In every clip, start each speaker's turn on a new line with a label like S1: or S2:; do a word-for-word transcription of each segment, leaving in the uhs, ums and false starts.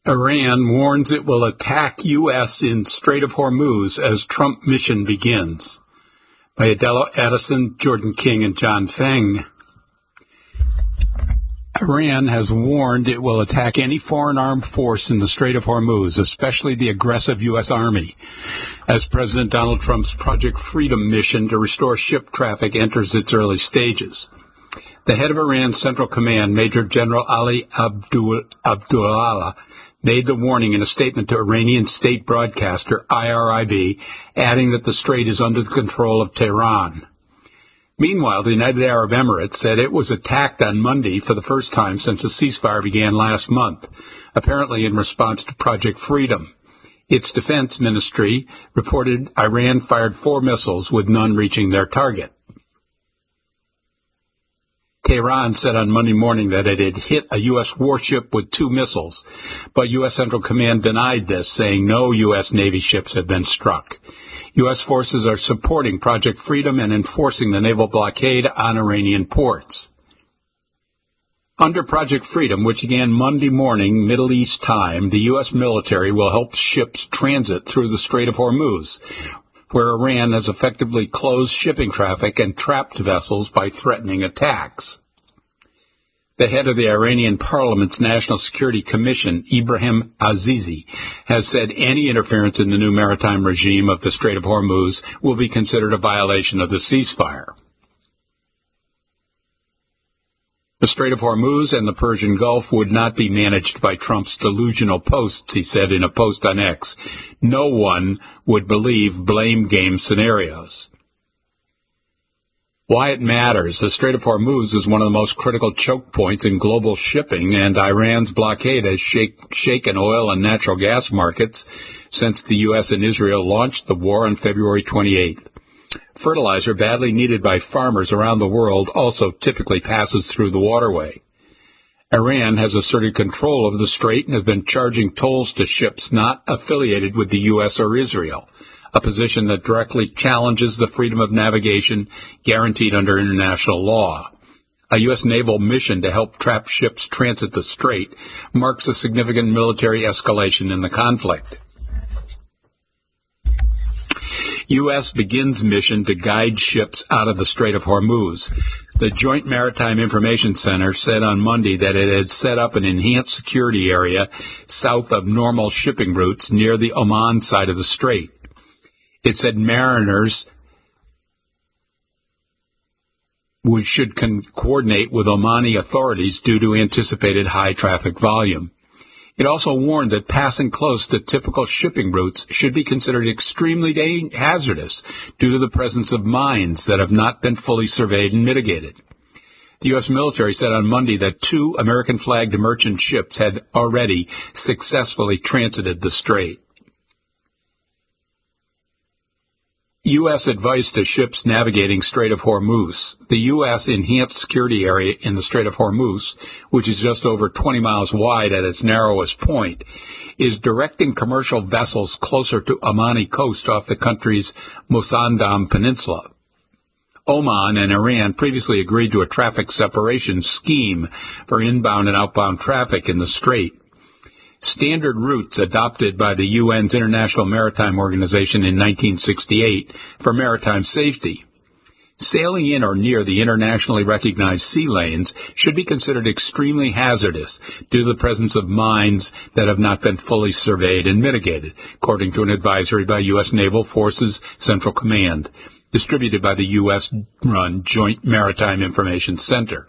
S1: Iran warns it will attack U S in Strait of Hormuz as Trump mission begins. By Adela Addison, Jordan King, and John Feng. Iran has warned it will attack any foreign armed force in the Strait of Hormuz, especially the aggressive U S. Army, as President Donald Trump's Project Freedom mission to restore ship traffic enters its early stages. The head of Iran's Central Command, Major General Ali Abdul Abdullah, made the warning in a statement to Iranian state broadcaster I R I B, adding that the strait is under the control of Tehran. Meanwhile, the United Arab Emirates said it was attacked on Monday for the first time since the ceasefire began last month, apparently in response to Project Freedom. Its defense ministry reported Iran fired four missiles, with none reaching their target. Tehran said on Monday morning that it had hit a U S warship with two missiles, but U S Central Command denied this, saying no U S Navy ships had been struck. U S forces are supporting Project Freedom and enforcing the naval blockade on Iranian ports. Under Project Freedom, which began Monday morning Middle East time, the U S military will help ships transit through the Strait of Hormuz, where Iran has effectively closed shipping traffic and trapped vessels by threatening attacks. The head of the Iranian Parliament's National Security Commission, Ibrahim Azizi, has said any interference in the new maritime regime of the Strait of Hormuz will be considered a violation of the ceasefire. The Strait of Hormuz and the Persian Gulf would not be managed by Trump's delusional posts, he said in a post on X. No one would believe blame game scenarios. Why it matters. The Strait of Hormuz is one of the most critical choke points in global shipping, and Iran's blockade has shake, shaken oil and natural gas markets since the U S and Israel launched the war on February twenty-eighth. Fertilizer badly needed by farmers around the world also typically passes through the waterway. Iran has asserted control of the strait and has been charging tolls to ships not affiliated with the U S or Israel, a position that directly challenges the freedom of navigation guaranteed under international law. A U S naval mission to help trapped ships transit the strait marks a significant military escalation in the conflict. U S begins mission to guide ships out of the Strait of Hormuz. The Joint Maritime Information Center said on Monday that it had set up an enhanced security area south of normal shipping routes near the Oman side of the strait. It said mariners would, should con- coordinate with Omani authorities due to anticipated high traffic volume. It also warned that passing close to typical shipping routes should be considered extremely da- hazardous due to the presence of mines that have not been fully surveyed and mitigated. The U S military said on Monday that two American-flagged merchant ships had already successfully transited the strait. U S advice to ships navigating Strait of Hormuz. The U S enhanced security area in the Strait of Hormuz, which is just over twenty miles wide at its narrowest point, is directing commercial vessels closer to Omani coast off the country's Musandam Peninsula. Oman and Iran previously agreed to a traffic separation scheme for inbound and outbound traffic in the strait. Standard routes adopted by the U N's International Maritime Organization in nineteen sixty-eight for maritime safety. Sailing in or near the internationally recognized sea lanes should be considered extremely hazardous due to the presence of mines that have not been fully surveyed and mitigated, according to an advisory by U S Naval Forces Central Command, distributed by the U S-run Joint Maritime Information Center.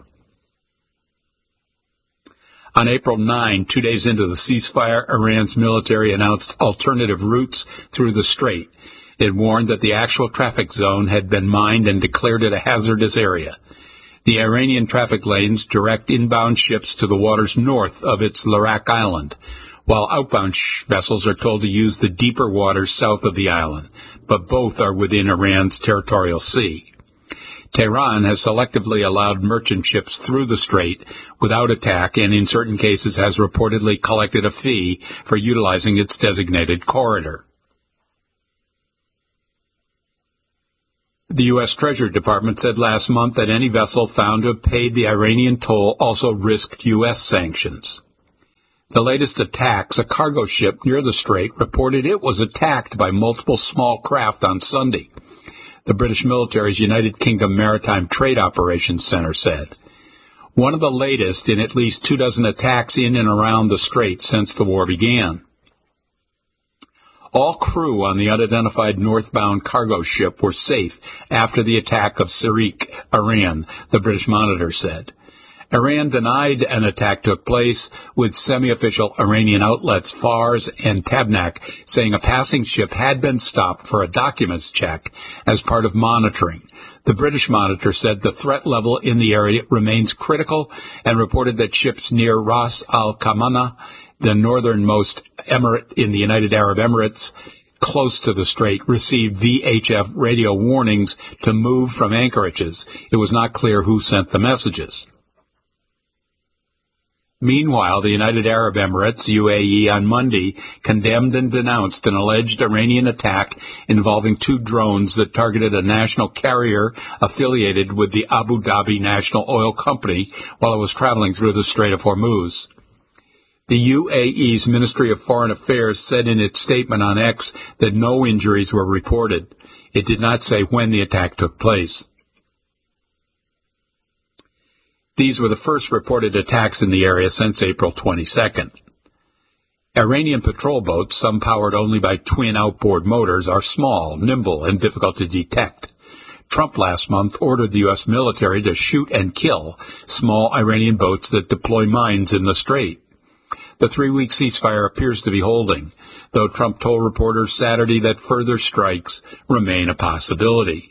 S1: On April ninth, two days into the ceasefire, Iran's military announced alternative routes through the strait. It warned that the actual traffic zone had been mined and declared it a hazardous area. The Iranian traffic lanes direct inbound ships to the waters north of its Larak Island, while outbound sh- vessels are told to use the deeper waters south of the island, but both are within Iran's territorial sea. Tehran has selectively allowed merchant ships through the strait without attack and in certain cases has reportedly collected a fee for utilizing its designated corridor. The U S Treasury Department said last month that any vessel found to have paid the Iranian toll also risked U S sanctions. The latest attacks, a cargo ship near the strait reported it was attacked by multiple small craft on Sunday. The British military's United Kingdom Maritime Trade Operations Center said. One of the latest in at least two dozen attacks in and around the strait since the war began. All crew on the unidentified northbound cargo ship were safe after the attack of Sirik, Iran, the British Monitor said. Iran denied an attack took place, with semi-official Iranian outlets Fars and Tabnak saying a passing ship had been stopped for a documents check as part of monitoring. The British Monitor said the threat level in the area remains critical and reported that ships near Ras Al Khaimah, the northernmost emirate in the United Arab Emirates, close to the strait, received V H F radio warnings to move from anchorages. It was not clear who sent the messages. Meanwhile, the United Arab Emirates, U A E, on Monday condemned and denounced an alleged Iranian attack involving two drones that targeted a national carrier affiliated with the Abu Dhabi National Oil Company while it was traveling through the Strait of Hormuz. The U A E's Ministry of Foreign Affairs said in its statement on X that no injuries were reported. It did not say when the attack took place. These were the first reported attacks in the area since April twenty-second. Iranian patrol boats, some powered only by twin outboard motors, are small, nimble, and difficult to detect. Trump last month ordered the U S military to shoot and kill small Iranian boats that deploy mines in the strait. The three-week ceasefire appears to be holding, though Trump told reporters Saturday that further strikes remain a possibility.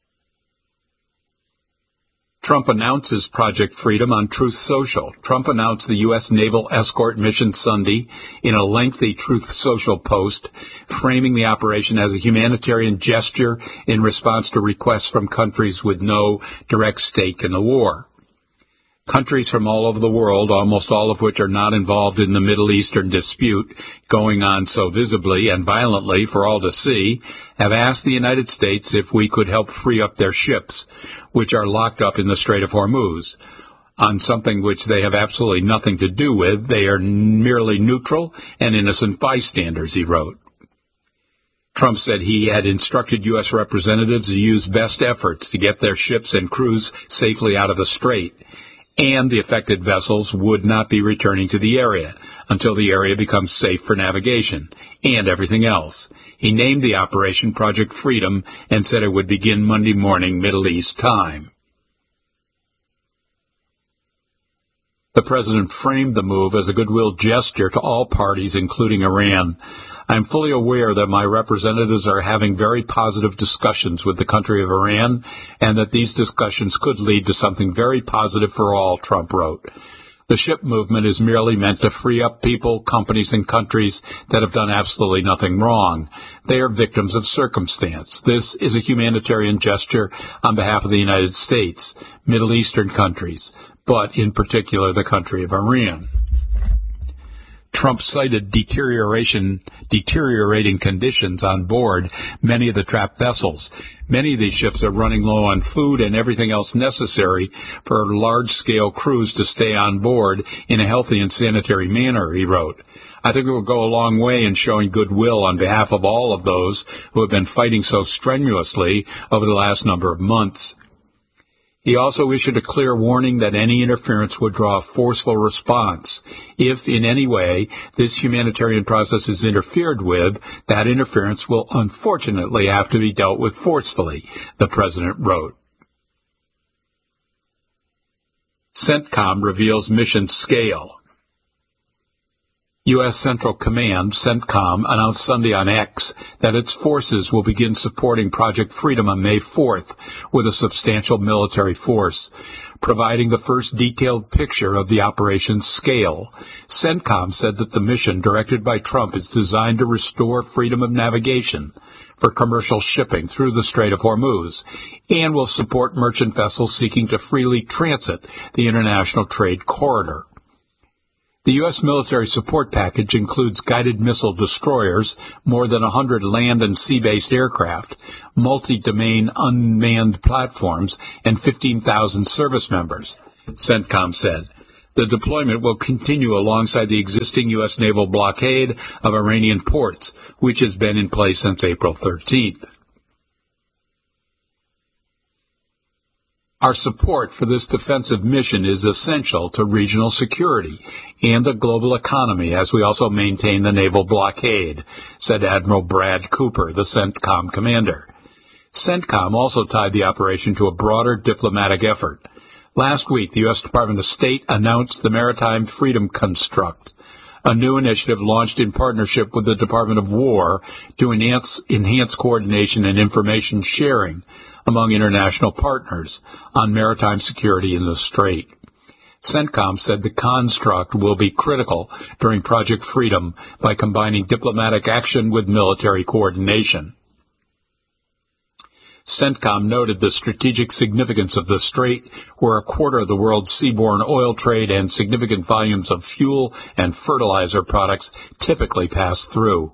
S1: Trump announces Project Freedom on Truth Social. Trump announced the U S naval escort mission Sunday in a lengthy Truth Social post, framing the operation as a humanitarian gesture in response to requests from countries with no direct stake in the war. Countries from all over the world, almost all of which are not involved in the Middle Eastern dispute going on so visibly and violently for all to see, have asked the United States if we could help free up their ships, which are locked up in the Strait of Hormuz, on something which they have absolutely nothing to do with. They are merely neutral and innocent bystanders, he wrote. Trump said he had instructed U S representatives to use best efforts to get their ships and crews safely out of the strait, and the affected vessels would not be returning to the area until the area becomes safe for navigation, and everything else. He named the operation Project Freedom and said it would begin Monday morning Middle East time. The president framed the move as a goodwill gesture to all parties, including Iran. I am fully aware that my representatives are having very positive discussions with the country of Iran, and that these discussions could lead to something very positive for all, Trump wrote. The ship movement is merely meant to free up people, companies, and countries that have done absolutely nothing wrong. They are victims of circumstance. This is a humanitarian gesture on behalf of the United States, Middle Eastern countries, but in particular the country of Iran. Trump cited deterioration, deteriorating conditions on board many of the trapped vessels. Many of these ships are running low on food and everything else necessary for large-scale crews to stay on board in a healthy and sanitary manner, he wrote. I think it will go a long way in showing goodwill on behalf of all of those who have been fighting so strenuously over the last number of months. He also issued a clear warning that any interference would draw a forceful response. If, in any way, this humanitarian process is interfered with, that interference will unfortunately have to be dealt with forcefully, the president wrote. CENTCOM reveals mission scale. U S Central Command, CENTCOM, announced Sunday on X that its forces will begin supporting Project Freedom on May fourth with a substantial military force, providing the first detailed picture of the operation's scale. CENTCOM said that the mission, directed by Trump, is designed to restore freedom of navigation for commercial shipping through the Strait of Hormuz and will support merchant vessels seeking to freely transit the international trade corridor. The U S military support package includes guided missile destroyers, more than one hundred land and sea-based aircraft, multi-domain unmanned platforms, and fifteen thousand service members, CENTCOM said. The deployment will continue alongside the existing U S naval blockade of Iranian ports, which has been in place since April thirteenth. Our support for this defensive mission is essential to regional security and the global economy as we also maintain the naval blockade, said Admiral Brad Cooper, the CENTCOM commander. CENTCOM also tied the operation to a broader diplomatic effort. Last week, the U S Department of State announced the Maritime Freedom Construct, a new initiative launched in partnership with the Department of War to enhance, enhance coordination and information sharing among international partners on maritime security in the Strait. CENTCOM said the construct will be critical during Project Freedom by combining diplomatic action with military coordination. CENTCOM noted the strategic significance of the Strait, where a quarter of the world's seaborne oil trade and significant volumes of fuel and fertilizer products typically pass through.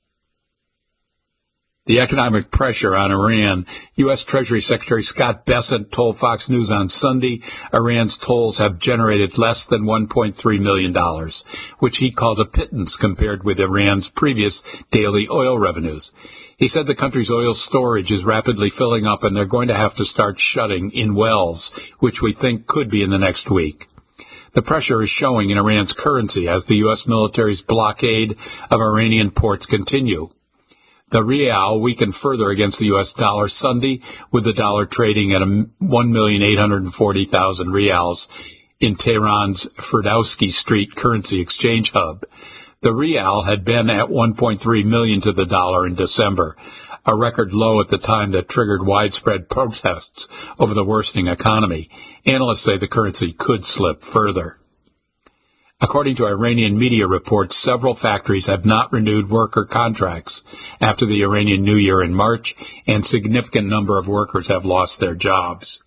S1: The economic pressure on Iran. U S. Treasury Secretary Scott Bessent told Fox News on Sunday Iran's tolls have generated less than one point three million dollars, which he called a pittance compared with Iran's previous daily oil revenues. He said the country's oil storage is rapidly filling up and they're going to have to start shutting in wells, which we think could be in the next week. The pressure is showing in Iran's currency as the U S military's blockade of Iranian ports continue. The rial weakened further against the U S dollar Sunday, with the dollar trading at one million eight hundred forty thousand rials in Tehran's Ferdowsi Street currency exchange hub. The rial had been at one point three million to the dollar in December, a record low at the time that triggered widespread protests over the worsening economy. Analysts say the currency could slip further. According to Iranian media reports, several factories have not renewed worker contracts after the Iranian New Year in March, and significant number of workers have lost their jobs.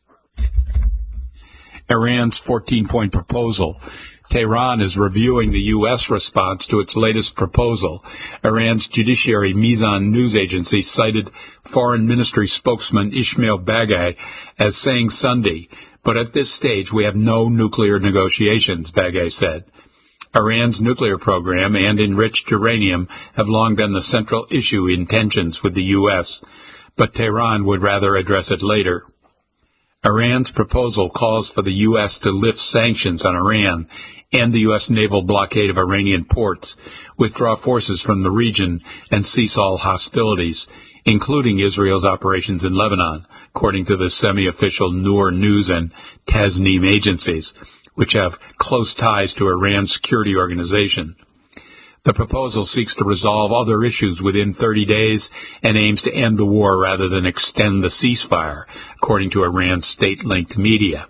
S1: Iran's fourteen-point proposal. Tehran is reviewing the U S response to its latest proposal. Iran's judiciary Mizan news agency cited Foreign Ministry spokesman Ismail Bagay as saying Sunday, "But at this stage we have no nuclear negotiations," Bagay said. Iran's nuclear program and enriched uranium have long been the central issue in tensions with the U S, but Tehran would rather address it later. Iran's proposal calls for the U S to lift sanctions on Iran and the U S naval blockade of Iranian ports, withdraw forces from the region, and cease all hostilities, including Israel's operations in Lebanon, according to the semi-official Noor News and Tasnim agencies, which have close ties to Iran's security organization. The proposal seeks to resolve other issues within thirty days and aims to end the war rather than extend the ceasefire, according to Iran's state-linked media.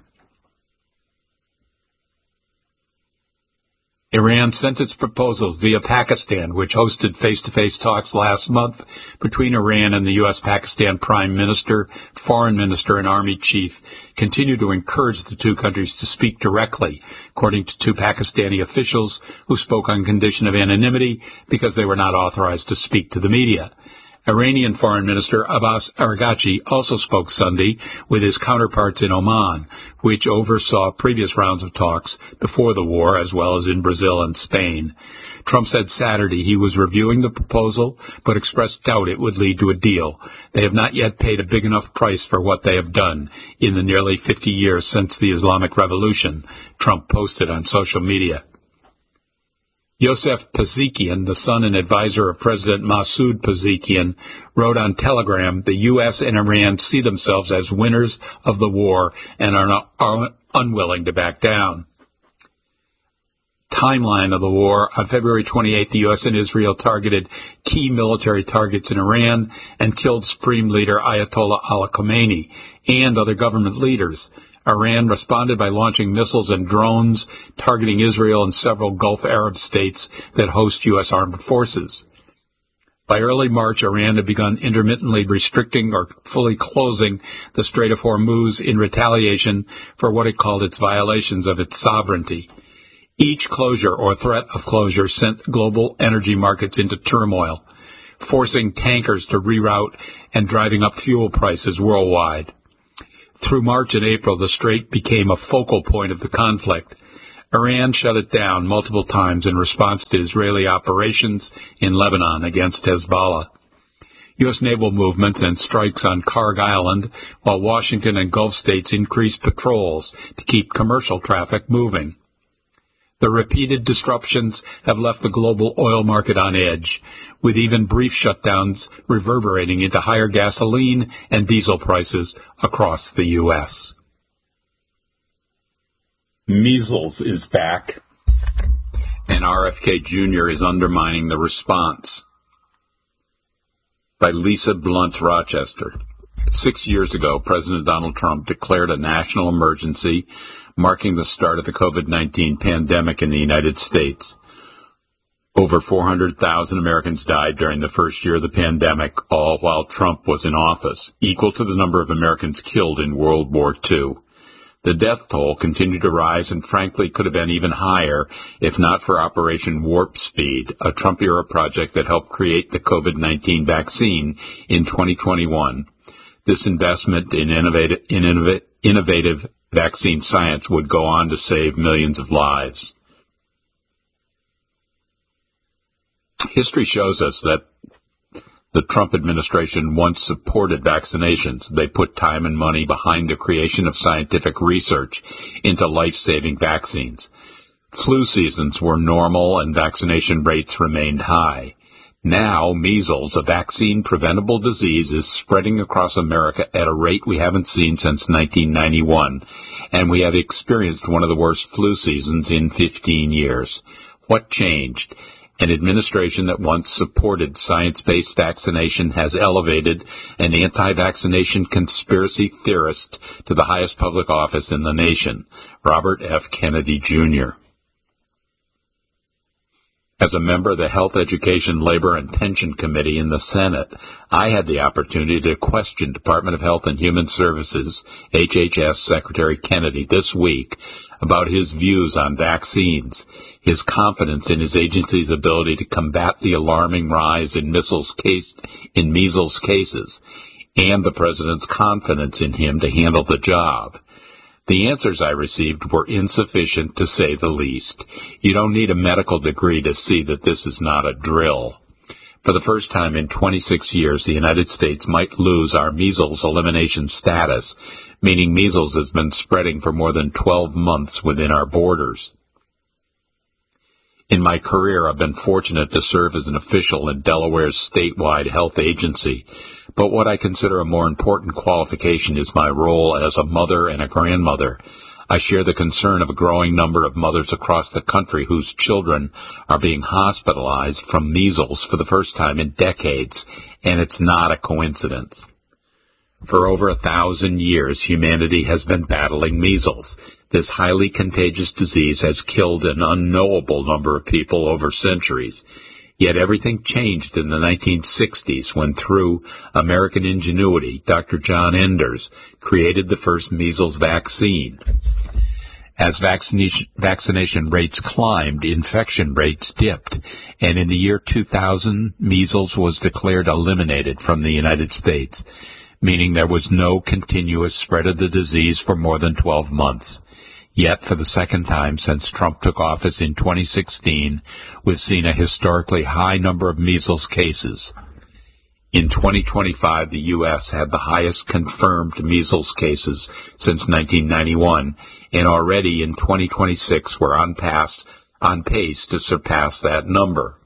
S1: Iran sent its proposals via Pakistan, which hosted face-to-face talks last month between Iran and the U S-Pakistan Prime Minister, Foreign Minister, and Army Chief, continue to encourage the two countries to speak directly, according to two Pakistani officials who spoke on condition of anonymity because they were not authorized to speak to the media. Iranian Foreign Minister Abbas Araghchi also spoke Sunday with his counterparts in Oman, which oversaw previous rounds of talks before the war, as well as in Brazil and Spain. Trump said Saturday he was reviewing the proposal, but expressed doubt it would lead to a deal. They have not yet paid a big enough price for what they have done in the nearly fifty years since the Islamic Revolution, Trump posted on social media. Yosef Pazikian, the son and advisor of President Masoud Pazikian, wrote on Telegram, "The U S and Iran see themselves as winners of the war and are, not, are unwilling to back down." Timeline of the war. On February twenty-eighth, the U S and Israel targeted key military targets in Iran and killed Supreme Leader Ayatollah Ali Khamenei and other government leaders. Iran responded by launching missiles and drones, targeting Israel and several Gulf Arab states that host U S armed forces. By early March, Iran had begun intermittently restricting or fully closing the Strait of Hormuz in retaliation for what it called its violations of its sovereignty. Each closure or threat of closure sent global energy markets into turmoil, forcing tankers to reroute and driving up fuel prices worldwide. Through March and April, the Strait became a focal point of the conflict. Iran shut it down multiple times in response to Israeli operations in Lebanon against Hezbollah. U S naval movements and strikes on Karg Island, while Washington and Gulf states increased patrols to keep commercial traffic moving. The repeated disruptions have left the global oil market on edge, with even brief shutdowns reverberating into higher gasoline and diesel prices across the U S. Measles is back, and R F K Junior is undermining the response. By Lisa Blunt Rochester. Six years ago, President Donald Trump declared a national emergency, marking the start of the COVID nineteen pandemic in the United States. Over four hundred thousand Americans died during the first year of the pandemic, all while Trump was in office, equal to the number of Americans killed in World War Two. The death toll continued to rise and frankly could have been even higher if not for Operation Warp Speed, a Trump-era project that helped create the COVID nineteen vaccine in twenty twenty-one. This investment in innovative, in innov- innovative vaccine science would go on to save millions of lives. History shows us that the Trump administration once supported vaccinations. They put time and money behind the creation of scientific research into life-saving vaccines. Flu seasons were normal and vaccination rates remained high. Now, measles, a vaccine-preventable disease, is spreading across America at a rate we haven't seen since nineteen ninety-one, and we have experienced one of the worst flu seasons in fifteen years. What changed? An administration that once supported science-based vaccination has elevated an anti-vaccination conspiracy theorist to the highest public office in the nation, Robert F. Kennedy, Junior As a member of the Health, Education, Labor, and Pension Committee in the Senate, I had the opportunity to question Department of Health and Human Services, H H S Secretary Kennedy, this week about his views on vaccines, his confidence in his agency's ability to combat the alarming rise in measles, case, in measles cases, and the president's confidence in him to handle the job. The answers I received were insufficient, to say the least. You don't need a medical degree to see that this is not a drill. For the first time in twenty-six years, the United States might lose our measles elimination status, meaning measles has been spreading for more than twelve months within our borders. In my career, I've been fortunate to serve as an official in Delaware's statewide health agency, but what I consider a more important qualification is my role as a mother and a grandmother. I share the concern of a growing number of mothers across the country whose children are being hospitalized from measles for the first time in decades, and it's not a coincidence. For over a thousand years, humanity has been battling measles. This highly contagious disease has killed an unknowable number of people over centuries. Yet everything changed in the nineteen sixties when, through American ingenuity, Doctor John Enders created the first measles vaccine. As vaccination, vaccination rates climbed, infection rates dipped, and in the year two thousand, measles was declared eliminated from the United States, meaning there was no continuous spread of the disease for more than twelve months. Yet, for the second time since Trump took office in twenty sixteen, we've seen a historically high number of measles cases. In twenty twenty-five, the U S had the highest confirmed measles cases since nineteen ninety-one, and already in twenty twenty-six we're on, pass, on pace to surpass that number.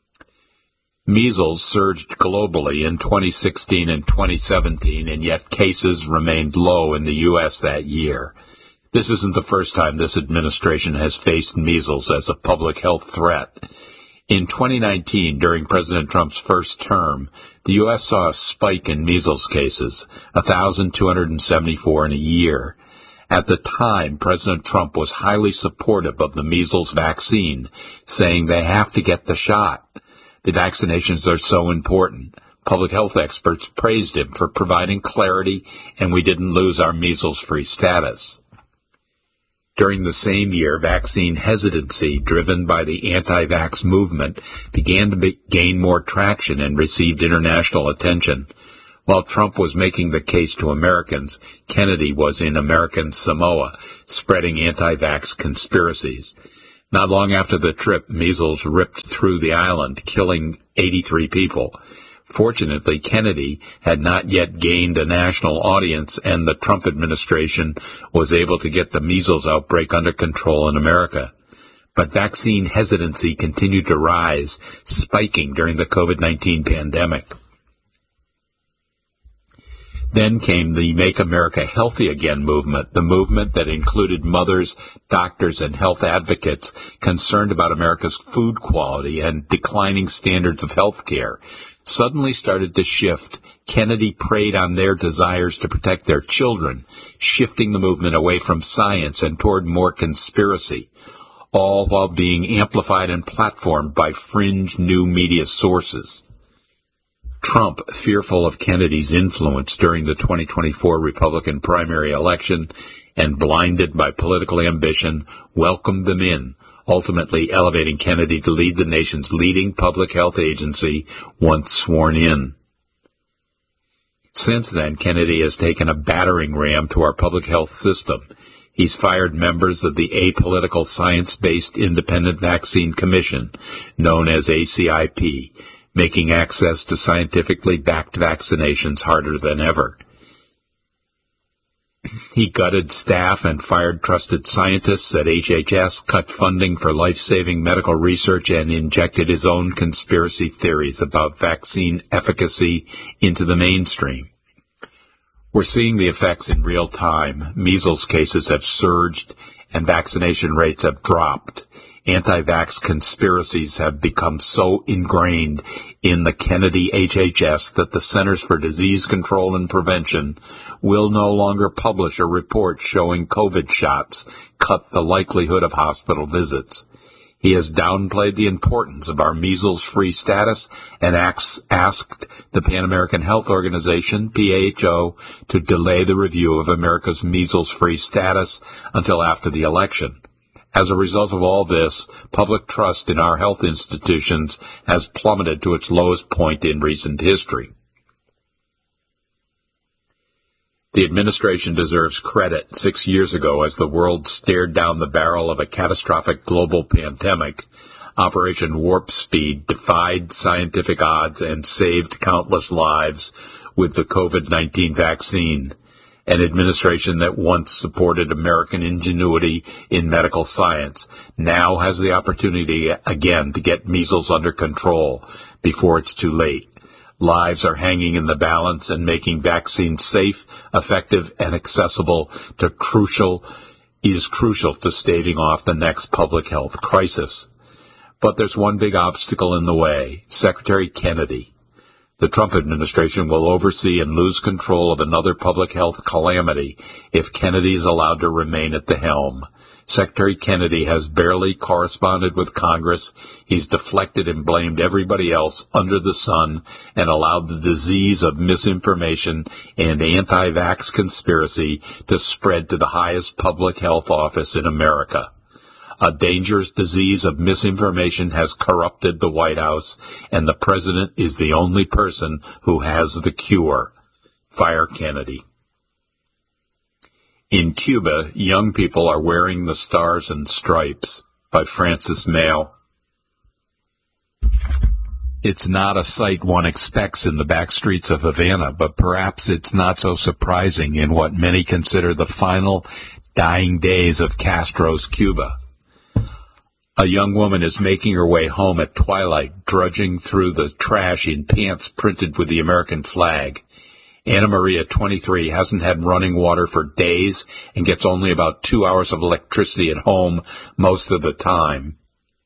S1: Measles surged globally in twenty sixteen and twenty seventeen, and yet cases remained low in the U S that year. This isn't the first time this administration has faced measles as a public health threat. In twenty nineteen, during President Trump's first term, the U S saw a spike in measles cases, one thousand two hundred seventy-four in a year. At the time, President Trump was highly supportive of the measles vaccine, saying they have to get the shot. The vaccinations are so important. Public health experts praised him for providing clarity, and we didn't lose our measles-free status. During the same year, vaccine hesitancy, driven by the anti-vax movement, began to be, gain more traction and received international attention. While Trump was making the case to Americans, Kennedy was in American Samoa, spreading anti-vax conspiracies. Not long after the trip, measles ripped through the island, killing eighty-three people. Fortunately, Kennedy had not yet gained a national audience, and the Trump administration was able to get the measles outbreak under control in America. But vaccine hesitancy continued to rise, spiking during the COVID nineteen pandemic. Then came the Make America Healthy Again movement, the movement that included mothers, doctors, and health advocates concerned about America's food quality and declining standards of health care. Suddenly started to shift. Kennedy preyed on their desires to protect their children, shifting the movement away from science and toward more conspiracy, all while being amplified and platformed by fringe new media sources. Trump, fearful of Kennedy's influence during the twenty twenty-four Republican primary election and blinded by political ambition, welcomed them in, ultimately elevating Kennedy to lead the nation's leading public health agency once sworn in. Since then, Kennedy has taken a battering ram to our public health system. He's fired members of the Apolitical Science-Based Independent Vaccine Commission, known as A C I P, making access to scientifically backed vaccinations harder than ever. He gutted staff and fired trusted scientists at H H S, cut funding for life-saving medical research, and injected his own conspiracy theories about vaccine efficacy into the mainstream. We're seeing the effects in real time. Measles cases have surged and vaccination rates have dropped. Anti-vax conspiracies have become so ingrained in the Kennedy H H S that the Centers for Disease Control and Prevention will no longer publish a report showing COVID shots cut the likelihood of hospital visits. He has downplayed the importance of our measles-free status and acts, asked the Pan American Health Organization, P A H O, to delay the review of America's measles-free status until after the election. As a result of all this, public trust in our health institutions has plummeted to its lowest point in recent history. The administration deserves credit. Six years ago, as the world stared down the barrel of a catastrophic global pandemic, Operation Warp Speed defied scientific odds and saved countless lives with the COVID nineteen vaccine. An administration that once supported American ingenuity in medical science now has the opportunity again to get measles under control before it's too late. Lives are hanging in the balance, and making vaccines safe, effective, and accessible to crucial is crucial to staving off the next public health crisis. But there's one big obstacle in the way: Secretary Kennedy. The Trump administration will oversee and lose control of another public health calamity if Kennedy is allowed to remain at the helm. Secretary Kennedy has barely corresponded with Congress. He's deflected and blamed everybody else under the sun and allowed the disease of misinformation and anti-vax conspiracy to spread to the highest public health office in America. A dangerous disease of misinformation has corrupted the White House, and the president is the only person who has the cure. Fire Kennedy. In Cuba, young people are wearing the Stars and Stripes, by Francis Mail. It's not a sight one expects in the back streets of Havana, but perhaps it's not so surprising in what many consider the final dying days of Castro's Cuba. A young woman is making her way home at twilight, drudging through the trash in pants printed with the American flag. Anna Maria, twenty-three, hasn't had running water for days and gets only about two hours of electricity at home most of the time.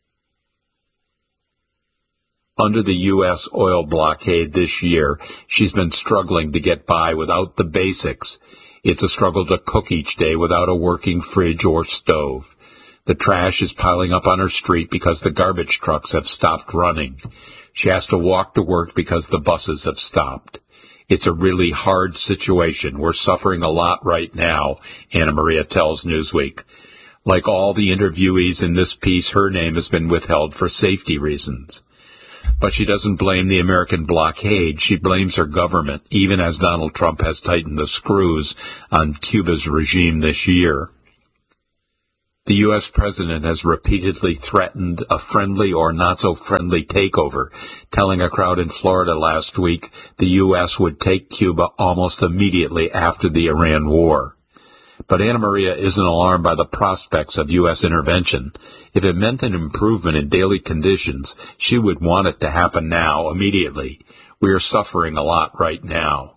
S1: Under the U S oil blockade this year, she's been struggling to get by without the basics. It's a struggle to cook each day without a working fridge or stove. The trash is piling up on her street because the garbage trucks have stopped running. She has to walk to work because the buses have stopped. It's a really hard situation. We're suffering a lot right now, Anna Maria tells Newsweek. Like all the interviewees in this piece, her name has been withheld for safety reasons. But she doesn't blame the American blockade. She blames her government, even as Donald Trump has tightened the screws on Cuba's regime this year. The U S president has repeatedly threatened a friendly or not-so-friendly takeover, telling a crowd in Florida last week the U S would take Cuba almost immediately after the Iran war. But Anna Maria isn't alarmed by the prospects of U S intervention. If it meant an improvement in daily conditions, she would want it to happen now, immediately. We are suffering a lot right now.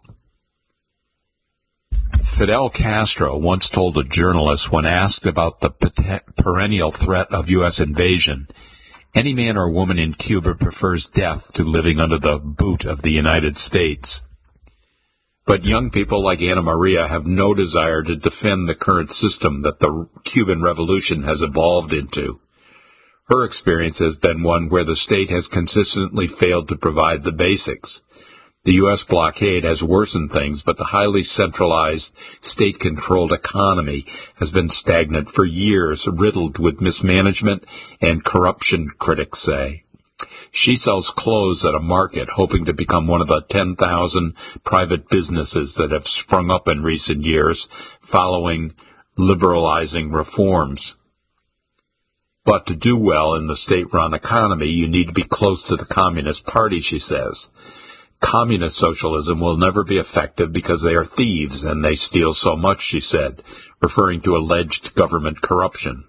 S1: Fidel Castro once told a journalist when asked about the perennial threat of U S invasion, "Any man or woman in Cuba prefers death to living under the boot of the United States." But young people like Anna Maria have no desire to defend the current system that the Cuban Revolution has evolved into. Her experience has been one where the state has consistently failed to provide the basics. The U S blockade has worsened things, but the highly centralized, state-controlled economy has been stagnant for years, riddled with mismanagement and corruption, critics say. She sells clothes at a market, hoping to become one of the ten thousand private businesses that have sprung up in recent years, following liberalizing reforms. But to do well in the state-run economy, you need to be close to the Communist Party, she says. Communist socialism will never be effective because they are thieves and they steal so much, she said, referring to alleged government corruption.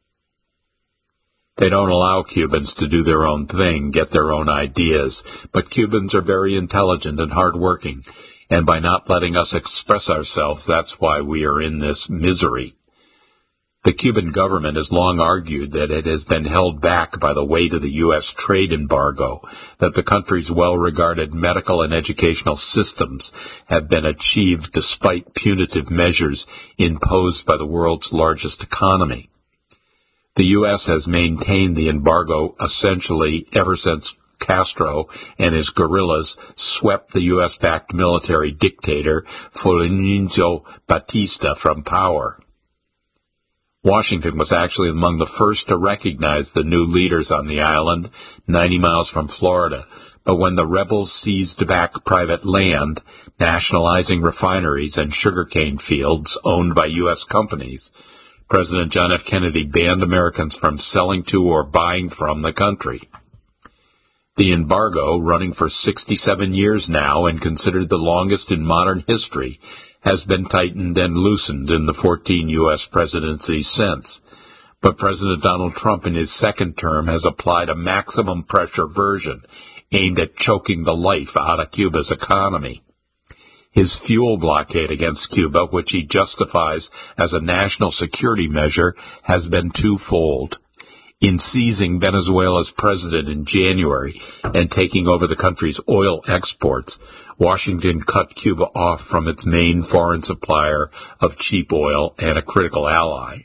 S1: They don't allow Cubans to do their own thing, get their own ideas, but Cubans are very intelligent and hardworking, and by not letting us express ourselves, that's why we are in this misery. The Cuban government has long argued that it has been held back by the weight of the U S trade embargo, that the country's well-regarded medical and educational systems have been achieved despite punitive measures imposed by the world's largest economy. The U S has maintained the embargo essentially ever since Castro and his guerrillas swept the U S-backed military dictator Fulgencio Batista from power. Washington was actually among the first to recognize the new leaders on the island, ninety miles from Florida. But when the rebels seized back private land, nationalizing refineries and sugarcane fields owned by U S companies, President John F. Kennedy banned Americans from selling to or buying from the country. The embargo, running for sixty-seven years now and considered the longest in modern history, has been tightened and loosened in the fourteen U S presidencies since. But President Donald Trump in his second term has applied a maximum pressure version aimed at choking the life out of Cuba's economy. His fuel blockade against Cuba, which he justifies as a national security measure, has been twofold. In seizing Venezuela's president in January and taking over the country's oil exports, Washington cut Cuba off from its main foreign supplier of cheap oil and a critical ally.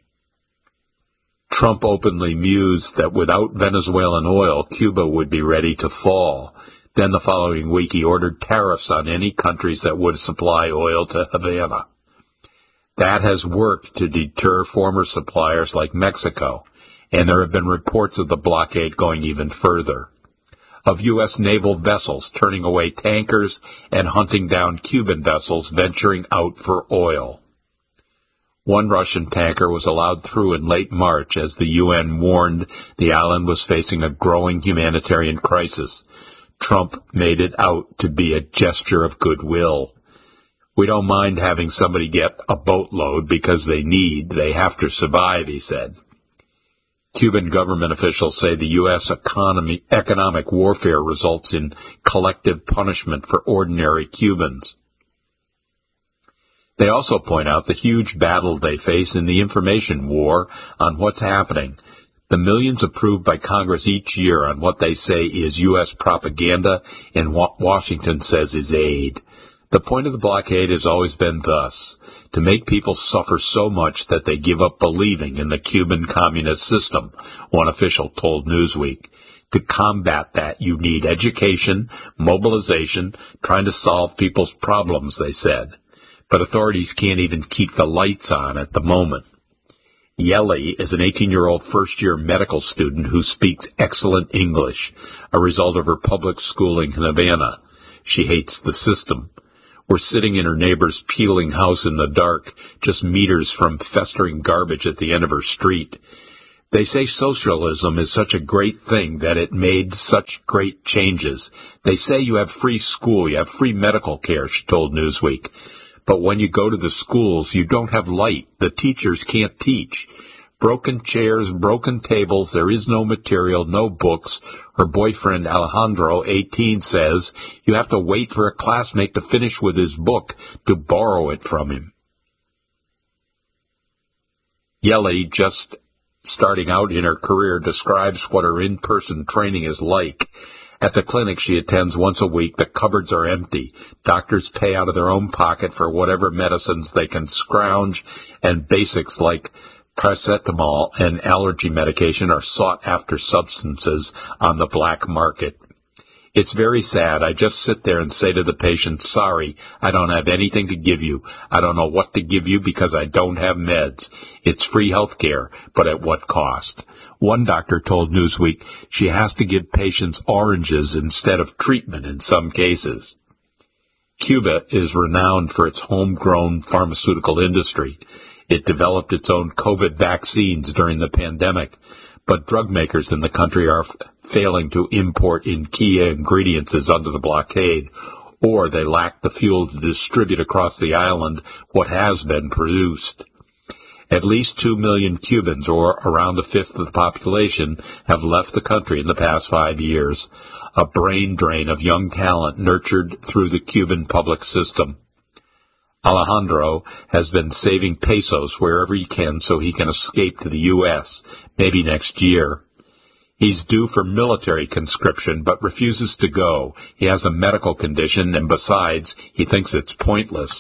S1: Trump openly mused that without Venezuelan oil, Cuba would be ready to fall. Then the following week, he ordered tariffs on any countries that would supply oil to Havana. That has worked to deter former suppliers like Mexico, and there have been reports of the blockade going even further, of U S naval vessels turning away tankers and hunting down Cuban vessels venturing out for oil. One Russian tanker was allowed through in late March as the U N warned the island was facing a growing humanitarian crisis. Trump made it out to be a gesture of goodwill. We don't mind having somebody get a boatload because they need, they have to survive, he said. Cuban government officials say the U S economy, economic warfare results in collective punishment for ordinary Cubans. They also point out the huge battle they face in the information war on what's happening. The millions approved by Congress each year on what they say is U S propaganda and what Washington says is aid. The point of the blockade has always been thus, to make people suffer so much that they give up believing in the Cuban communist system, one official told Newsweek. To combat that, you need education, mobilization, trying to solve people's problems, they said. But authorities can't even keep the lights on at the moment. Yeli is an eighteen-year-old first-year medical student who speaks excellent English, a result of her public schooling in Havana. She hates the system. We're sitting in her neighbor's peeling house in the dark, just meters from festering garbage at the end of her street. They say socialism is such a great thing that it made such great changes. They say you have free school, you have free medical care, she told Newsweek. But when you go to the schools, you don't have light. The teachers can't teach. Broken chairs, broken tables, there is no material, no books. Her boyfriend, Alejandro, eighteen, says you have to wait for a classmate to finish with his book to borrow it from him. Yeli, just starting out in her career, describes what her in-person training is like. At the clinic she attends once a week, the cupboards are empty. Doctors pay out of their own pocket for whatever medicines they can scrounge, and basics like paracetamol and allergy medication are sought-after substances on the black market. It's very sad. I just sit there and say to the patient, sorry, I don't have anything to give you. I don't know what to give you because I don't have meds. It's free health care, but at what cost? One doctor told Newsweek she has to give patients oranges instead of treatment in some cases. Cuba is renowned for its homegrown pharmaceutical industry. It developed its own COVID vaccines during the pandemic, but drug makers in the country are f- failing to import in key ingredients as under the blockade, or they lack the fuel to distribute across the island what has been produced. At least two million Cubans, or around a fifth of the population, have left the country in the past five years, a brain drain of young talent nurtured through the Cuban public system. Alejandro has been saving pesos wherever he can so he can escape to the U S, maybe next year. He's due for military conscription, but refuses to go. He has a medical condition, and besides, he thinks it's pointless.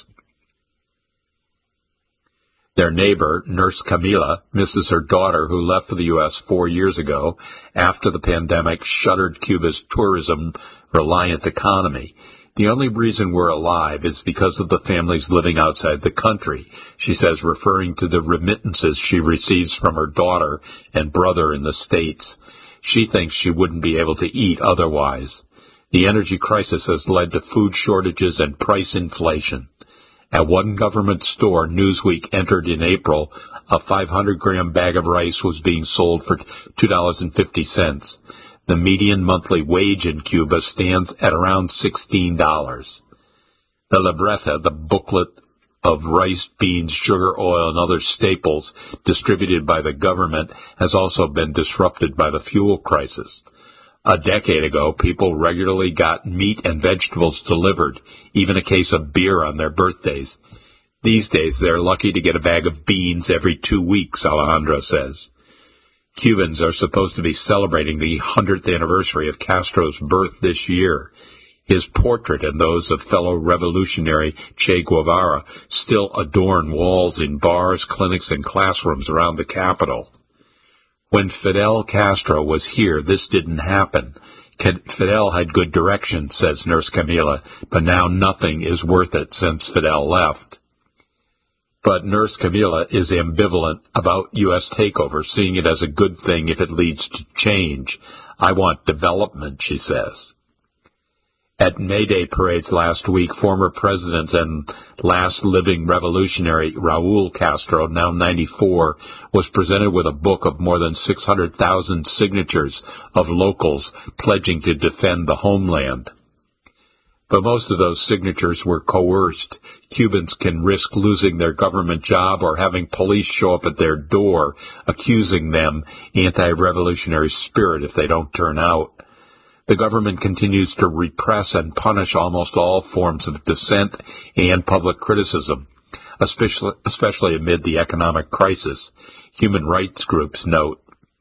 S1: Their neighbor, Nurse Camila, misses her daughter who left for the U S four years ago after the pandemic shuttered Cuba's tourism-reliant economy. The only reason we're alive is because of the families living outside the country, she says, referring to the remittances she receives from her daughter and brother in the States. She thinks she wouldn't be able to eat otherwise. The energy crisis has led to food shortages and price inflation. At one government store, Newsweek entered in April, a five hundred gram bag of rice was being sold for two dollars and fifty cents. The median monthly wage in Cuba stands at around sixteen dollars. The libreta, the booklet of rice, beans, sugar, oil, and other staples distributed by the government, has also been disrupted by the fuel crisis. A decade ago, people regularly got meat and vegetables delivered, even a case of beer on their birthdays. These days, they're lucky to get a bag of beans every two weeks, Alejandro says. Cubans are supposed to be celebrating the hundredth anniversary of Castro's birth this year. His portrait and those of fellow revolutionary Che Guevara still adorn walls in bars, clinics, and classrooms around the capital. When Fidel Castro was here, this didn't happen. Fidel had good direction, says Nurse Camila, but now nothing is worth it since Fidel left. But Nurse Camila is ambivalent about U S takeover, seeing it as a good thing if it leads to change. I want development, she says. At May Day parades last week, former president and last living revolutionary Raul Castro, now ninety-four, was presented with a book of more than six hundred thousand signatures of locals pledging to defend the homeland. But most of those signatures were coerced. Cubans can risk losing their government job or having police show up at their door, accusing them anti-revolutionary spirit if they don't turn out. The government continues to repress and punish almost all forms of dissent and public criticism, especially, especially amid the economic crisis, human rights groups note.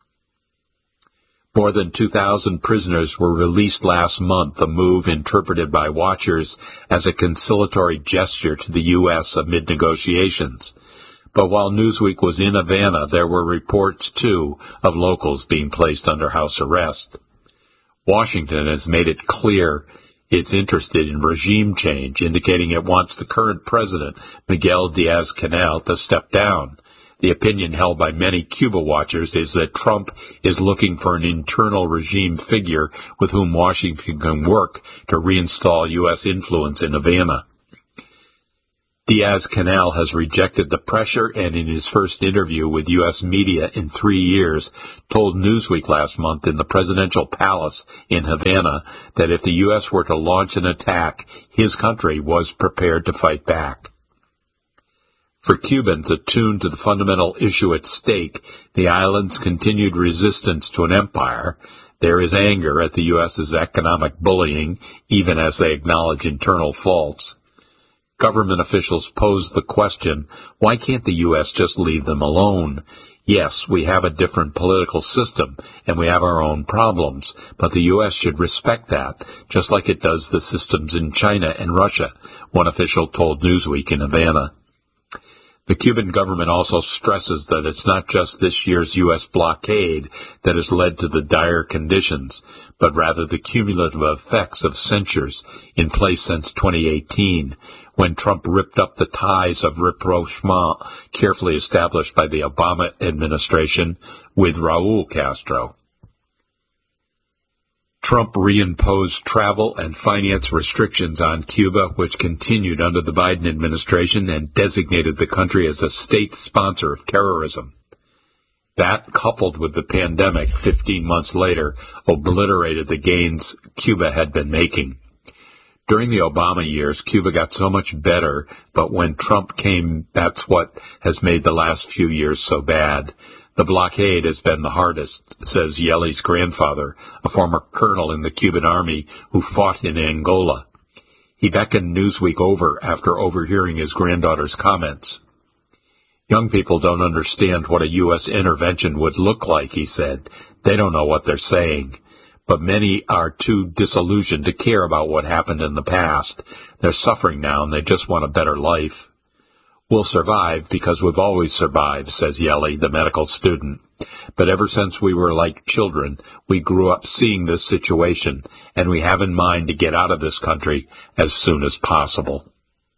S1: More than two thousand prisoners were released last month, a move interpreted by watchers as a conciliatory gesture to the U S amid negotiations. But while Newsweek was in Havana, there were reports, too, of locals being placed under house arrest. Washington has made it clear it's interested in regime change, indicating it wants the current president, Miguel Diaz-Canel, to step down. The opinion held by many Cuba watchers is that Trump is looking for an internal regime figure with whom Washington can work to reinstall U S influence in Havana. Diaz-Canel has rejected the pressure and in his first interview with U S media in three years told Newsweek last month in the presidential palace in Havana that if the U S were to launch an attack, his country was prepared to fight back. For Cubans attuned to the fundamental issue at stake, the island's continued resistance to an empire, there is anger at the U S's economic bullying, even as they acknowledge internal faults. Government officials pose the question, why can't the U S just leave them alone? Yes, we have a different political system, and we have our own problems, but the U S should respect that, just like it does the systems in China and Russia, one official told Newsweek in Havana. The Cuban government also stresses that it's not just this year's U S blockade that has led to the dire conditions, but rather the cumulative effects of censures in place since twenty eighteen, when Trump ripped up the ties of rapprochement carefully established by the Obama administration with Raul Castro. Trump reimposed travel and finance restrictions on Cuba, which continued under the Biden administration, and designated the country as a state sponsor of terrorism. That, coupled with the pandemic fifteen months later, obliterated the gains Cuba had been making. During the Obama years, Cuba got so much better, but when Trump came, that's what has made the last few years so bad. The blockade has been the hardest, says Yeli's grandfather, a former colonel in the Cuban army who fought in Angola. He beckoned Newsweek over after overhearing his granddaughter's comments. Young people don't understand what a U S intervention would look like, he said. They don't know what they're saying. But many are too disillusioned to care about what happened in the past. They're suffering now and they just want a better life. We'll survive because we've always survived, says Yeli, the medical student. But ever since we were like children, we grew up seeing this situation, and we have in mind to get out of this country as soon as possible.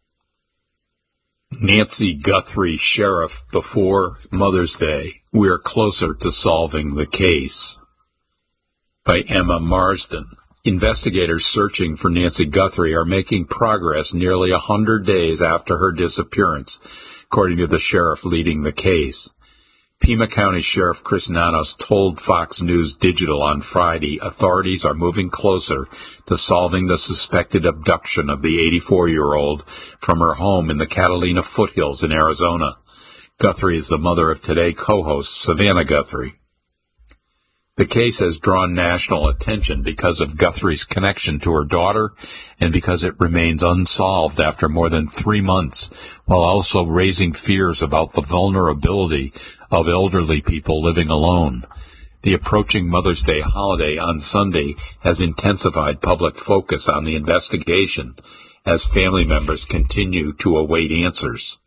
S1: Nancy Guthrie, sheriff, before Mother's Day. We're closer to solving the case. By Emma Marsden. Investigators searching for Nancy Guthrie are making progress nearly a hundred days after her disappearance, according to the sheriff leading the case. Pima County Sheriff Chris Nanos told Fox News Digital on Friday authorities are moving closer to solving the suspected abduction of the eighty-four-year-old from her home in the Catalina foothills in Arizona. Guthrie is the mother of Today co-host Savannah Guthrie. The case has drawn national attention because of Guthrie's connection to her daughter and because it remains unsolved after more than three months, while also raising fears about the vulnerability of elderly people living alone. The approaching Mother's Day holiday on Sunday has intensified public focus on the investigation as family members continue to await answers.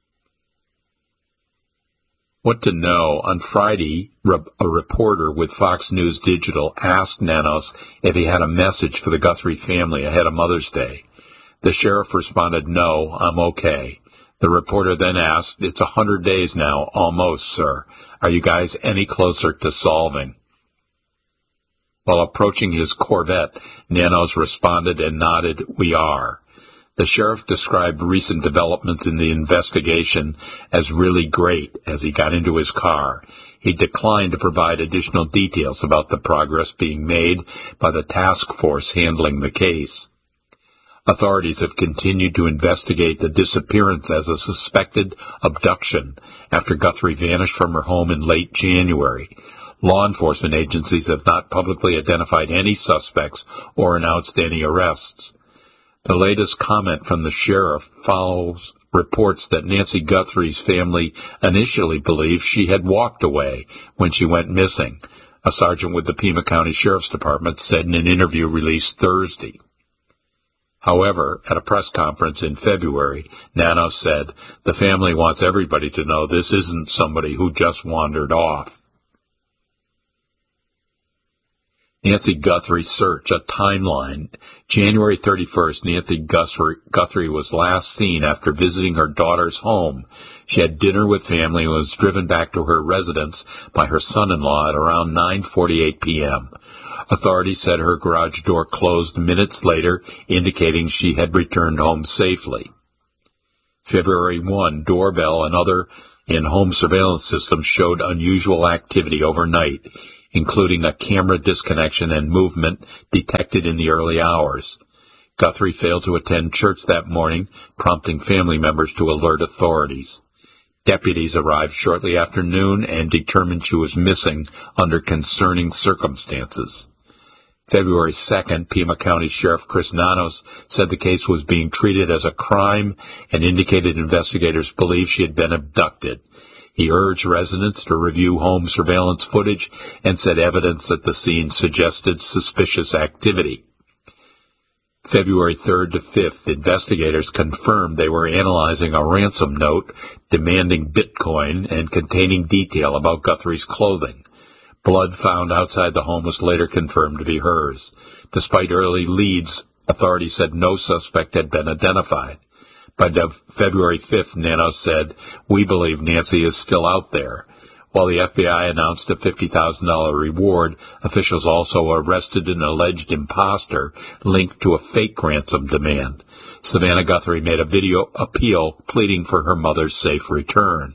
S1: What to know. On Friday, a reporter with Fox News Digital asked Nanos if he had a message for the Guthrie family ahead of Mother's Day. The sheriff responded, "No, I'm okay." The reporter then asked, "It's a hundred days now, almost, sir. Are you guys any closer to solving?" While approaching his Corvette, Nanos responded and nodded, "We are." The sheriff described recent developments in the investigation as really great as he got into his car. He declined to provide additional details about the progress being made by the task force handling the case. Authorities have continued to investigate the disappearance as a suspected abduction after Guthrie vanished from her home in late January. Law enforcement agencies have not publicly identified any suspects or announced any arrests. The latest comment from the sheriff follows reports that Nancy Guthrie's family initially believed she had walked away when she went missing, a sergeant with the Pima County Sheriff's Department said in an interview released Thursday. However, at a press conference in February, Nanos said, "The family wants everybody to know this isn't somebody who just wandered off." Nancy Guthrie search, a timeline. January thirty-first, Nancy Guthrie, Guthrie was last seen after visiting her daughter's home. She had dinner with family and was driven back to her residence by her son-in-law at around nine forty-eight p.m. Authorities said her garage door closed minutes later, indicating she had returned home safely. February first, doorbell and other in-home surveillance systems showed unusual activity overnight, including a camera disconnection and movement detected in the early hours. Guthrie failed to attend church that morning, prompting family members to alert authorities. Deputies arrived shortly after noon and determined she was missing under concerning circumstances. February second, Pima County Sheriff Chris Nanos said the case was being treated as a crime and indicated investigators believe she had been abducted. He urged residents to review home surveillance footage and said evidence at the scene suggested suspicious activity. February third to fifth, investigators confirmed they were analyzing a ransom note demanding Bitcoin and containing detail about Guthrie's clothing. Blood found outside the home was later confirmed to be hers. Despite early leads, authorities said no suspect had been identified. By February fifth, Nanos said, "We believe Nancy is still out there." While the F B I announced a fifty thousand dollars reward, officials also arrested an alleged imposter linked to a fake ransom demand. Savannah Guthrie made a video appeal pleading for her mother's safe return.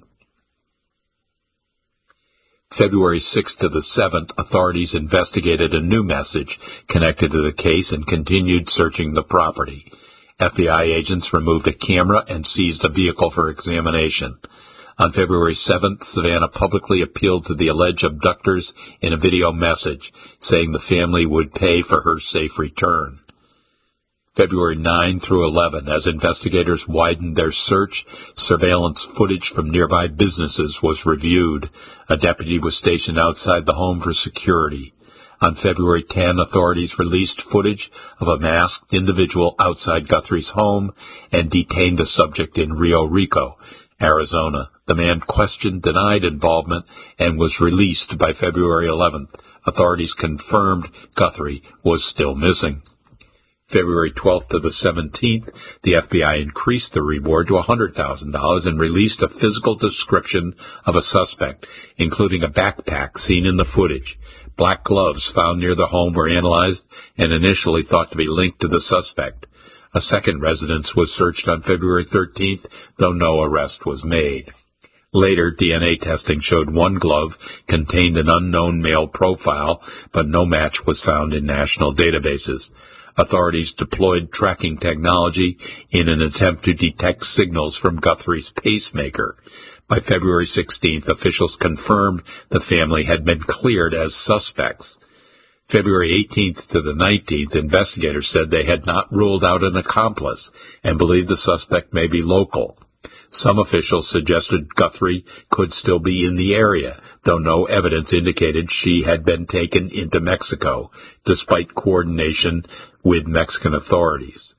S1: February sixth to the seventh, authorities investigated a new message connected to the case and continued searching the property. F B I agents removed a camera and seized a vehicle for examination. On February seventh, Savannah publicly appealed to the alleged abductors in a video message, saying the family would pay for her safe return. February ninth through eleventh, as investigators widened their search, surveillance footage from nearby businesses was reviewed. A deputy was stationed outside the home for security. On February tenth, authorities released footage of a masked individual outside Guthrie's home and detained a subject in Rio Rico, Arizona. The man questioned, denied involvement, and was released by February eleventh. Authorities confirmed Guthrie was still missing. February twelfth to the seventeenth, the F B I increased the reward to one hundred thousand dollars and released a physical description of a suspect, including a backpack seen in the footage. Black gloves found near the home were analyzed and initially thought to be linked to the suspect. A second residence was searched on February thirteenth, though no arrest was made. Later, D N A testing showed one glove contained an unknown male profile, but no match was found in national databases. Authorities deployed tracking technology in an attempt to detect signals from Guthrie's pacemaker. By February sixteenth, officials confirmed the family had been cleared as suspects. February eighteenth to the nineteenth, investigators said they had not ruled out an accomplice and believed the suspect may be local. Some officials suggested Guthrie could still be in the area, though no evidence indicated she had been taken into Mexico, despite coordination with Mexican authorities.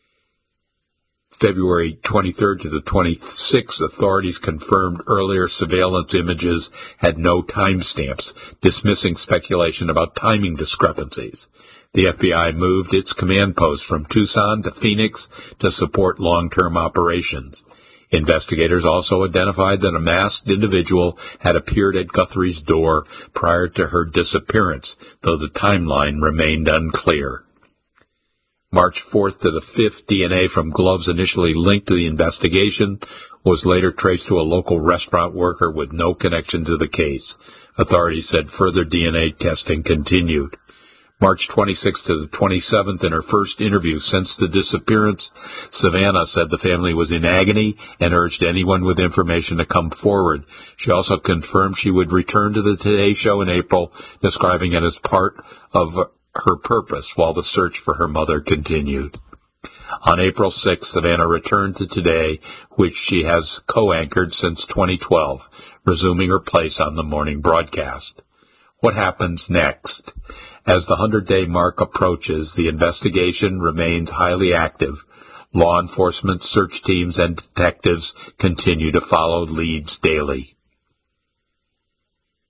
S1: February twenty-third to the twenty-sixth, authorities confirmed earlier surveillance images had no timestamps, dismissing speculation about timing discrepancies. The F B I moved its command post from Tucson to Phoenix to support long-term operations. Investigators also identified that a masked individual had appeared at Guthrie's door prior to her disappearance, though the timeline remained unclear. March fourth to the fifth, D N A from gloves initially linked to the investigation was later traced to a local restaurant worker with no connection to the case. Authorities said further D N A testing continued. March twenty-sixth to the twenty-seventh, in her first interview since the disappearance, Savannah said the family was in agony and urged anyone with information to come forward. She also confirmed she would return to the Today Show in April, describing it as part of her purpose while the search for her mother continued. On April sixth, Savannah returned to Today, which she has co-anchored since twenty twelve, resuming her place on the morning broadcast. What happens next? As the hundred-day mark approaches, the investigation remains highly active. Law enforcement, search teams, and detectives continue to follow leads daily.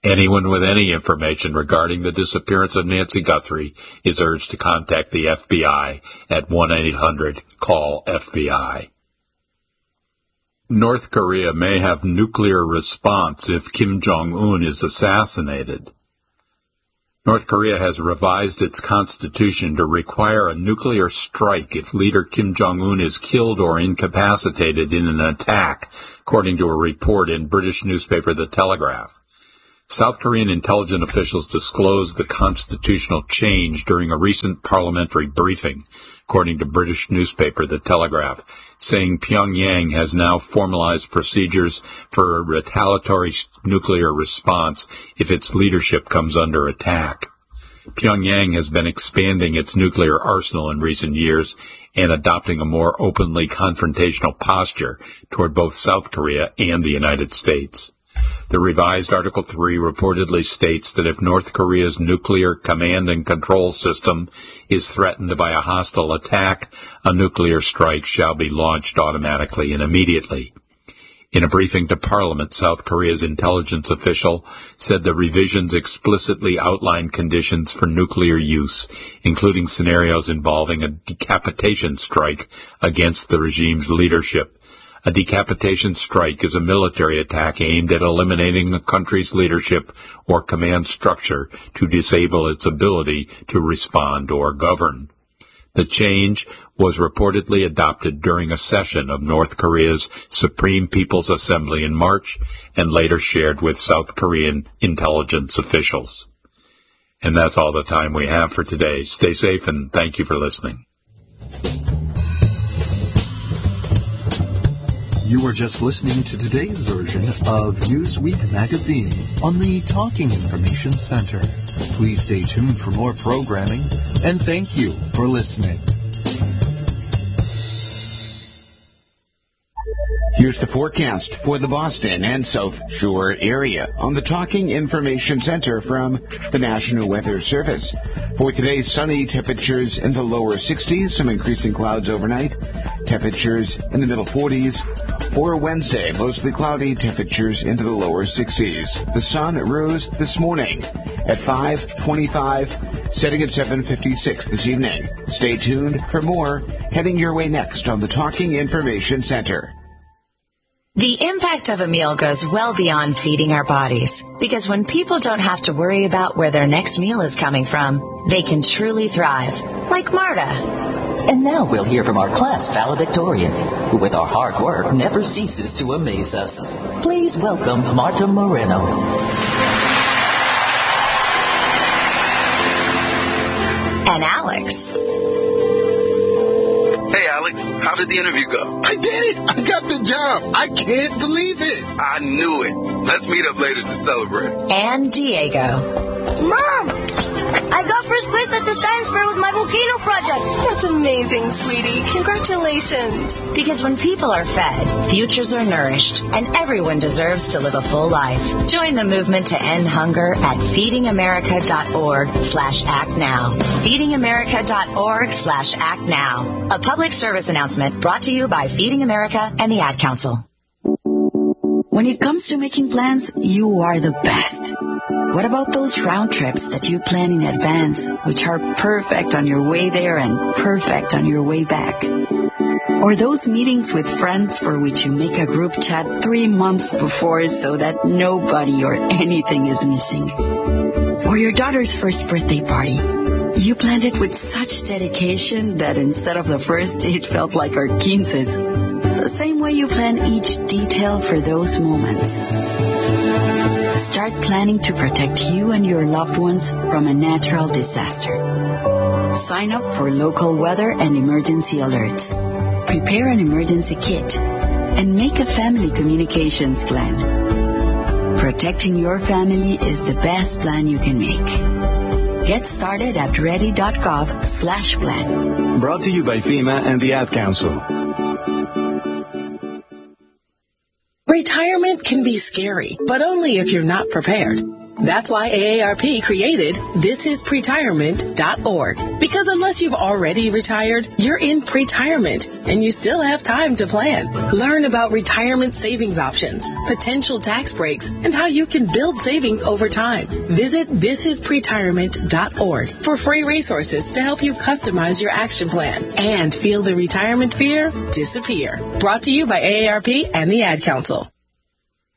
S1: Anyone with any information regarding the disappearance of Nancy Guthrie is urged to contact the F B I at one eight hundred call F B I. North Korea may have nuclear response if Kim Jong-un is assassinated. North Korea has revised its constitution to require a nuclear strike if leader Kim Jong-un is killed or incapacitated in an attack, according to a report in British newspaper The Telegraph. South Korean intelligence officials disclosed the constitutional change during a recent parliamentary briefing, according to British newspaper The Telegraph, saying Pyongyang has now formalized procedures for a retaliatory nuclear response if its leadership comes under attack. Pyongyang has been expanding its nuclear arsenal in recent years and adopting a more openly confrontational posture toward both South Korea and the United States. The revised Article three reportedly states that if North Korea's nuclear command and control system is threatened by a hostile attack, a nuclear strike shall be launched automatically and immediately. In a briefing to Parliament, South Korea's intelligence official said the revisions explicitly outline conditions for nuclear use, including scenarios involving a decapitation strike against the regime's leadership. A decapitation strike is a military attack aimed at eliminating a country's leadership or command structure to disable its ability to respond or govern. The change was reportedly adopted during a session of North Korea's Supreme People's Assembly in March and later shared with South Korean intelligence officials. And that's all the time we have for today. Stay safe and thank you for listening.
S2: You are just listening to today's version of Newsweek Magazine on the Talking Information Center. Please stay tuned for more programming, and thank you for listening.
S3: Here's the forecast for the Boston and South Shore area on the Talking Information Center from the National Weather Service. For today, sunny, temperatures in the lower sixties, some increasing clouds overnight, temperatures in the middle forties. For Wednesday, mostly cloudy, temperatures into the lower sixties. The sun rose this morning at five twenty-five, setting at seven fifty-six this evening. Stay tuned for more heading your way next on the Talking Information Center.
S4: The impact of a meal goes well beyond feeding our bodies, because when people don't have to worry about where their next meal is coming from, they can truly thrive, like Marta.
S5: And now we'll hear from our class valedictorian, who with our hard work never ceases to amaze us. Please welcome Marta Moreno.
S4: And Alex.
S6: Hey, Alex, how did the interview go?
S7: I did it! I got the job! I can't believe it!
S6: I knew it. Let's meet up later to celebrate.
S4: And Diego.
S8: Mom! I got first place at the science fair with my volcano project.
S9: That's amazing, sweetie. Congratulations.
S4: Because when people are fed, futures are nourished, and everyone deserves to live a full life. Join the movement to end hunger at feedingamerica.org slash act now. feedingamerica.org slash act now. A public service announcement brought to you by Feeding America and the Ad Council.
S10: When it comes to making plans, you are the best. What about those round trips that you plan in advance, which are perfect on your way there and perfect on your way back? Or those meetings with friends for which you make a group chat three months before so that nobody or anything is missing? Or your daughter's first birthday party. You planned it with such dedication that instead of the first, it felt like our quinces. The same way you plan each detail for those moments. Start planning to protect you and your loved ones from a natural disaster. Sign up for local weather and emergency alerts. Prepare an emergency kit. And make a family communications plan. Protecting your family is the best plan you can make. Get started at ready.gov slash plan.
S11: Brought to you by FEMA and the Ad Council.
S9: Retirement can be scary, but only if you're not prepared.
S12: That's why A A R P created this is pretirement dot org. Because unless you've already retired, you're in pretirement, and you still have time to plan. Learn about retirement savings options, potential tax breaks, and how you can build savings over time. Visit this is pretirement dot org for free resources to help you customize your action plan and feel the retirement fear disappear. Brought to you by A A R P and the Ad Council.